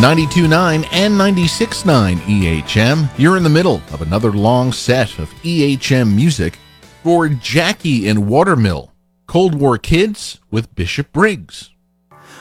92.9 and 96.9 EHM. You're in the middle of another long set of EHM music for Jackie and Watermill, Cold War Kids with Bishop Briggs.